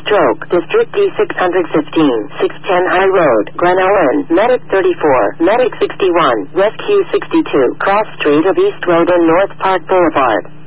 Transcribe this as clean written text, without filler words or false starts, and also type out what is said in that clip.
Stroke, District D615, 610 High Road, Glen Ellen, Medic 34, Medic 61, Rescue 62, Cross Street of East Road and North Park Boulevard.